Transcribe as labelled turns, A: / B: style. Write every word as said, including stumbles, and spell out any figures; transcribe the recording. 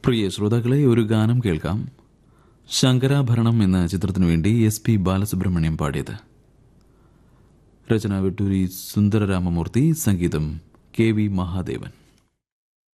A: പ്രിയ ശ്രോതാക്കളെ, ഒരു ഗാനം കേൾക്കാം. ശങ്കരാഭരണം എന്ന ചിത്രത്തിനു വേണ്ടി എസ് പി ബാലസുബ്രഹ്മണ്യം പാടിയത്. രചന വെട്ടൂരി സുന്ദരരാമമൂർത്തി, സംഗീതം കെ വി മഹാദേവൻ.